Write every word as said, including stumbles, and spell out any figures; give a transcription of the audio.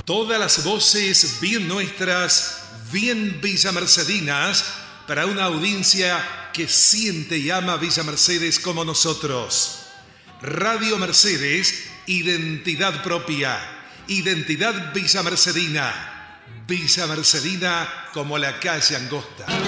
Todas las voces bien nuestras, bien villamercedinas, para una audiencia que siente y ama Villa Mercedes como nosotros. Radio Mercedes, identidad propia, identidad villamercedina. Villa Mercedina como la calle Angosta.